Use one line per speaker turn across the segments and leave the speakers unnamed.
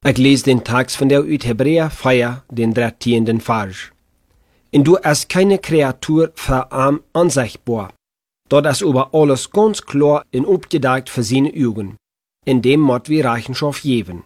Ich lese den Text von der uit Hebräer 4, den 13. Vers. Und du ist keine Kreatur für arm ansichtbar. Dort ist über alles ganz klar und aufgedeckt für seine Augen. In dem Mod wir Rechenschaft geben.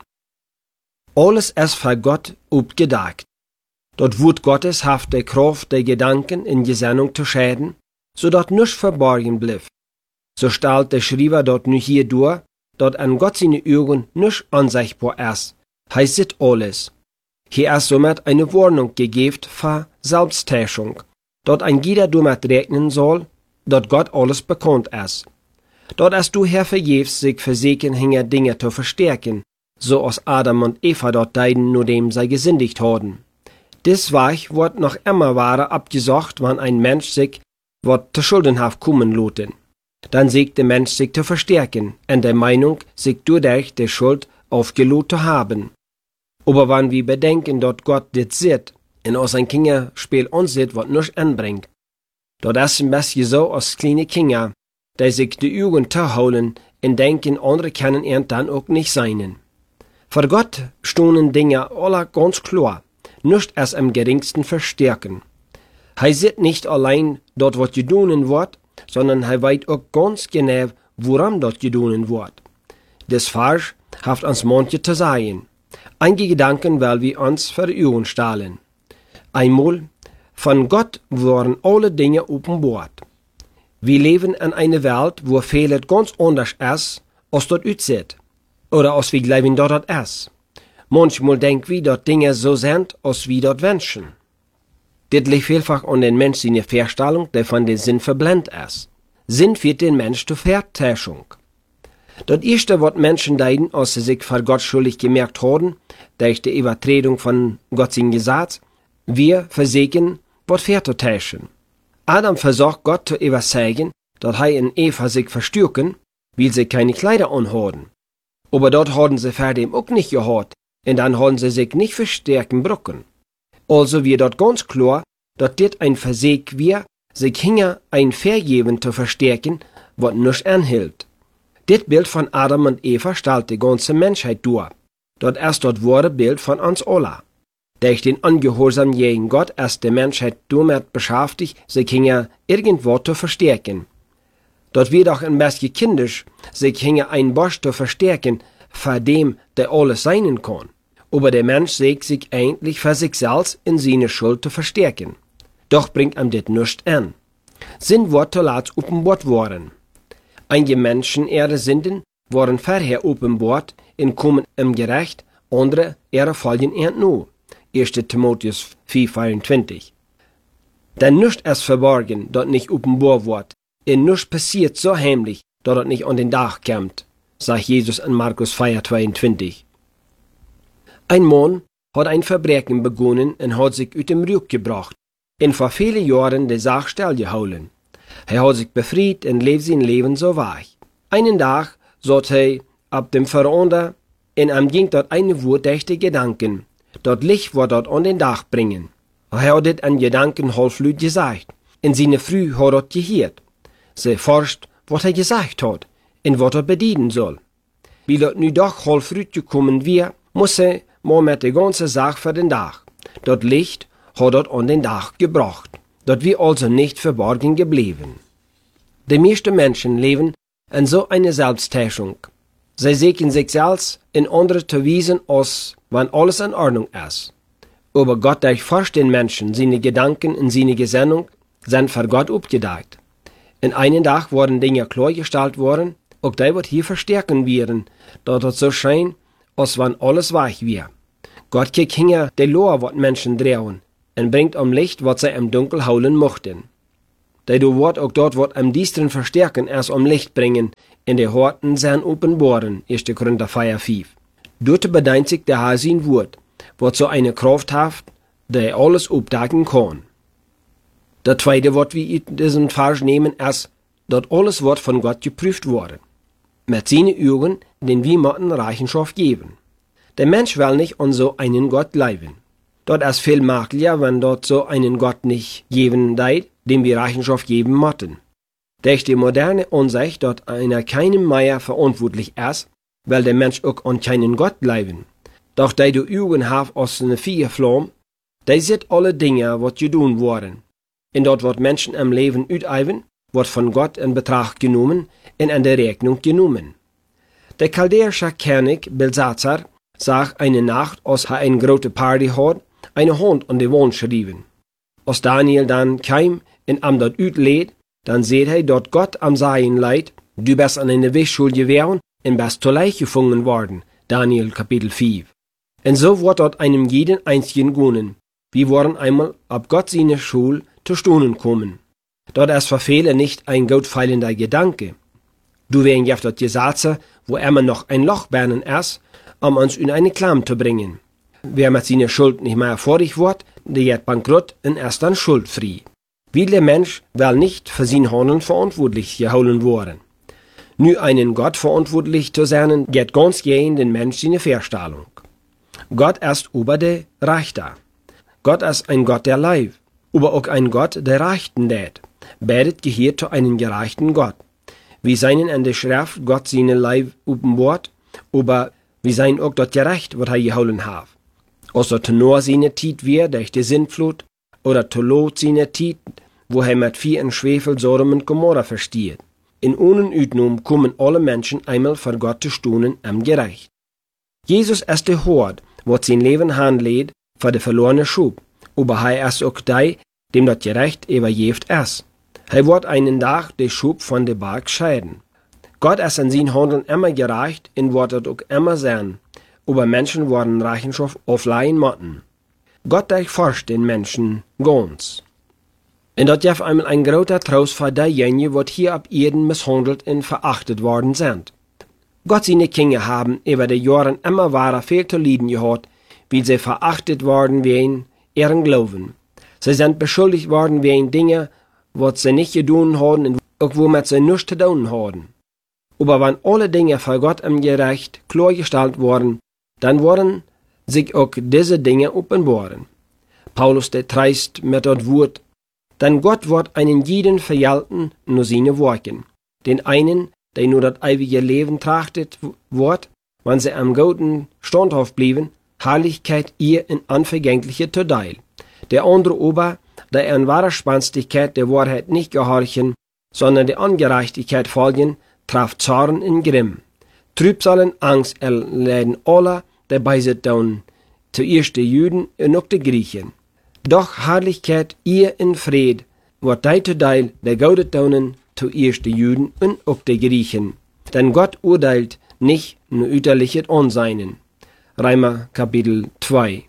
Alles ist für Gott aufgedeckt. Dort wird Gottes Haft der Kraft der Gedanken in Gesinnung zu schäden, so dort nichts verborgen bleibt. So stellt der Schreiber dort nu hier durch, dort an Gott seine Augen nicht ansichtbar ist, heißt es alles. Hier ist somit eine Warnung gegeben für Selbsttäuschung, dort ein jeder damit rechnen soll, dort Gott alles bekannt ist. Dort ist du Herr vergebst, sich versägen hinter Dinge zu verstärken, so als Adam und Eva dort deiden, nur dem sei gesündigt haben. Dies Weich wird noch immer wahrer abgesagt, wenn ein Mensch sich wird zu schuldenhaft kommen loten. Dann siegt der Mensch sich zu verstärken, in der Meinung, sich durch die Schuld aufgelohnt zu haben. Aber wenn wir bedenken, dort Gott dit sieht, und aus ein Kinderspiel ansieht, was nichts anbringt, dort ist ein bisschen so als kleine Kinder, die sich die Augen zu holen und denken, andere können ihn dann auch nicht sein. Für Gott stonen Dinge alle ganz klar, nicht erst am geringsten verstärken. Er sieht nicht allein dort, was gedonen wird, sondern er weiß auch ganz genau, woran dort gedonen wird. Das Vers hat uns manche zu sagen. Einige Gedanken, weil wir uns für die Augen stahlen. Einmal, von Gott wurden alle Dinge offenbart. Wir leben in einer Welt, wo vieles ganz anders ist, als dort aussieht. Oder als wir glauben, dort ist. Manchmal denken wir, dass Dinge so sind, als wir dort wünschen. Dit liegt vielfach an den Menschen seine Vorstellung, der von den Sinn verblendet ist. Sinn führt den Mensch zur Vertäuschung. Das erste, was Menschen leiden, als sie sich vor Gott schuldig gemerkt haben, durch die Übertretung von Gottes Gesetz, wir versägen, was vertäuschen. Adam versucht Gott zu überzeugen, dass er und Eva sich verstärken, weil sie keine Kleider anhaben. Aber dort haben sie vor dem auch nicht gehört, und dann haben sie sich nicht verstärken brücken. Also wird dort ganz klar, dass dit ein Verseg wir, sich hinger ein Vergeben zu verstärken, was nicht anhält. Dit Bild von Adam und Eva stellt die ganze Menschheit durch. Dort ist das wahre Bild von uns alle. Durch den Ungehorsam gegen Gott ist die Menschheit damit beschäftigt, sich hinger irgendwo zu verstärken. Dort wird auch ein bisschen kindisch, sich hinger ein Bosch zu verstärken, für dem, der alles sein kann. Aber der Mensch sägt sich eigentlich für sich selbst in seine Schuld zu verstärken. Doch bringt ihm das nicht an. Sind wird zuletzt offenbart worden. Einige Menschen ihre Sünden waren vorher offenbart und kommen im Gericht, andere ihre folgen erst noch. 1. Timotheus 4,24. Denn nichts ist verborgen, dort nicht offenbar wird, und nichts passiert so heimlich, dort es nicht an den Tag kommt, sagt Jesus in Markus 4,22. Ein Mann hat ein Verbrechen begonnen und hat sich aus dem Ruck gebracht, und vor vielen Jahren die Sache stillgehalten. Er hat sich befreit und lebt sein Leben so weich. Einen Tag saß er ab dem Veranda, und ihm ging dort eine Wut durch die Gedanken, dort Licht wird dort an den Tag bringen. Er hat dit an Gedanken halblaut gesagt, und seine Frau hat dort gehört. Sie forscht, was er gesagt hat, und was er bedienen soll. Wie dort nu doch halblaut gekommen wir, muss er mal mit der ganzen Sache für den Tag. Dort Licht hat dort an den Tag gebracht. Dort wir also nicht verborgen geblieben. Die meisten Menschen leben in so einer Selbsttäuschung. Sie sehen sich selbst in andere zu wiesen, als wenn alles in Ordnung ist. Aber Gott durchforscht den Menschen, seine Gedanken und seine Gesinnung sind für Gott aufgedeckt. In einem Tag wurden Dinge klargestellt worden, auch die wird hier verstärken werden, dort es so scheint, als wenn alles weich wäre. Gott kriegt hinter der Lohr, was Menschen drehen, und bringt am Licht, was sie im Dunkel holen mochten. Du wird auch dort, was am Diestern verstärken, erst am Licht bringen, in der Horten sein offenbaren, 1. Korinther 4,5. Dort bedenkt sich der Herr sein Wort, was so eine Kraft hat, der alles aufdecken kann. Das zweite, was wir in diesem Vers nehmen, ist, dass alles wird von Gott geprüft worden. Mit seinen Augen, den wir müssen Rechenschaft geben. Der Mensch will nicht an so einen Gott leben. Dort ist viel möglicher, wenn dort so einen Gott nicht geben deit, dem wir Rechenschaft geben müssen. Durch die moderne Ansicht, dass einer keinem mehr verantwortlich ist, weil der Mensch auch an keinen Gott leben. Doch die du Augen haft als een viervlam, die ziet alle dingen wat gedaan worden. En dat wat mensen im Leben uiteven, wordt van Gott in betracht genomen en in de Rechnung genomen. Der chaldäische König Belsazar zag eine Nacht, als hij een grote Party had, eine Hand an de wand schrijven. Als Daniel dan kwam en am dat uitleed, dan zei hij dat Gott am Sein leidt, du bist an eine Wischschuld gewesen en bist zu leicht gefangen worden. Daniel Kapitel 5. En so wordt dat einem jeden einzigen gunnen. Wir waren einmal ab Gott seine Schule zu Stunden kommen. Dort ist für viele nicht ein gottfeilender Gedanke. Du wegen jeft dat Gesetze, wo immer noch ein Loch bernen ist, uns in eine Klamm zu bringen. Wer mit seiner Schuld nicht mehr vorig wird, der geht bankrott und ist dann schuldfrei. Wie der Mensch will nicht für sein Handeln verantwortlich gehalten worden. Nu einen Gott verantwortlich zu sein, geht ganz gegen den Mensch seine Vorstellung. Gott ist über der Richter. Gott ist ein Gott der Leib, aber auch ein Gott der Rechten tät. Beides gehört zu einem gerechten Gott. Wir seien in der Schrift Gott seine Leib offenbart, aber wir seien auch dort gerecht, was er gehalten hat. Als er tenor seine Tiet wir durch die Sintflut, oder zu lot seine Tiet, wo er mit vier in Schwefel Sodom und Gomorra versteht. In ohnen Uitnom kommen alle Menschen einmal vor Gott zu stunden am gerecht. Jesus ist der Hort, wat sein Leben handlädt für die verlorene Schub, aber er ist auch der, dem das gerecht überjeft ist. Er wird einen Tag den Schub von der Berg scheiden. Gott ist in sein Handeln immer gerecht und wird es auch immer sein, aber Menschen werden Rechenschaft aufleihen müssen. Gott durchforscht den Menschen ganz. Und das ist einmal ein großer Trost für diejenigen, die hier ab Erden misshandelt und verachtet worden sind. Gott seine Kinder haben über die Jahre immer wahrer viel zu leiden gehabt, wie sie verachtet worden wegen ihren Glauben. Sie sind beschuldigt worden wegen Dinge, was sie nicht getan haben und auch womit sie nichts zu tun haben. Aber wenn alle Dinge vor Gott im Gerecht klargestellt wurden, dann wurden sich auch diese Dinge offenbaren. Paulus der treist mit das Wort, denn Gott wird einen jeden vergelten nur seine Worten. Den einen, der nur das ewige Leben trachtet wird, wenn sie am guten standhaft blieben, Herrlichkeit ihr in unvergängliche Teil. Der andere aber, der in wahrer Spannstichkeit der Wahrheit nicht gehorchen, sondern der Ungerechtigkeit folgen, traf Zorn in Grimm. Trübsal und Angst erleiden alle, der bei sich tun, zuerst die Juden und auch die Griechen. Doch Herrlichkeit ihr in Fried, wird die Teil der Gaude tun, zuerst die Juden und auch die Griechen. Denn Gott urteilt nicht nur üterliches Unseinen. Römer Kapitel 2.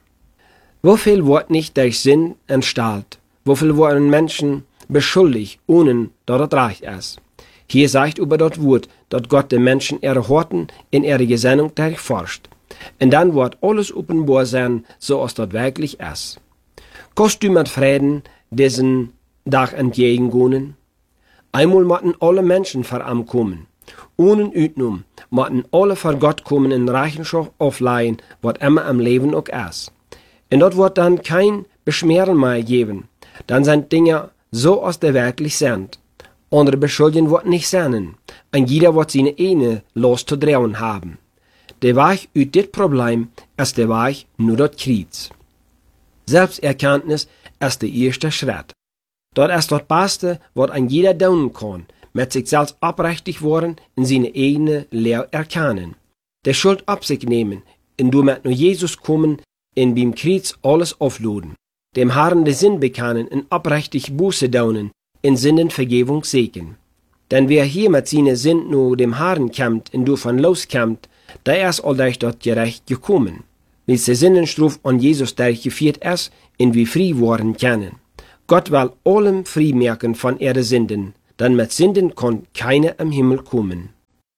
Wofür wird nicht durch Sinn entstahlt? Wofür wurden Menschen beschuldigt, ohne dass es recht ist? Hier sagt über das Wort, dass Gott den Menschen ihre Horten in ihre Gesinnung durchforscht. Und dann wird alles offenbar sein, so als das wirklich ist. Kannst du mit Frieden diesen Tag entgegengehen? Einmal müssen alle Menschen vor ihm kommen. Ohne Uitnum müssen alle vor Gott kommen in Rechenschaft aufleihen, was immer im Leben auch ist. Und dort wird dann kein Beschmeren mehr geben. Dann sind Dinge so, als die wirklich sind. Andere Beschuldigen wird nicht sein. Und jeder wird seine eine loszudrehen haben. Der Weg aus dit Problem ist der Weg nur das Kreuz. Selbsterkenntnis ist der erste Schritt. Dort ist das Beste, was ein jeder tun kann, mit sich selbst abrechtig worden in seine eigene Lehre erkennen. Der Schuld ab sich nehmen, und damit nur Jesus kommen, in beim Kreuz alles aufladen. Dem Herrn den Sinn bekennen und abrechtig Buße tun, in Sündenvergebung segnen. Denn wer hier mit seinen Sünden nur dem Herrn kämmt und davon loskämmt, der ist all durch das Gerecht gekommen. Wie der Sündenstraf an Jesus durchgeführt ist, und wie frei worden können. Gott will allem frei merken von ihren Sünden, denn mit Sünden kann keiner im Himmel kommen.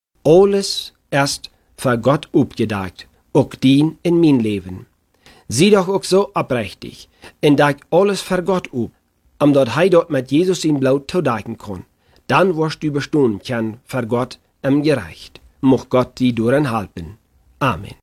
Alles ist für Gott abgedacht, auch dien in mein Leben. Sieh doch auch so abrechtig, und deck alles für Gott ab, dat hij dort mit Jesus in Blut todecken kann. Dann wirst du bestehen können für Gott im Gerecht. Mocht Gott die daran helfen. Amen.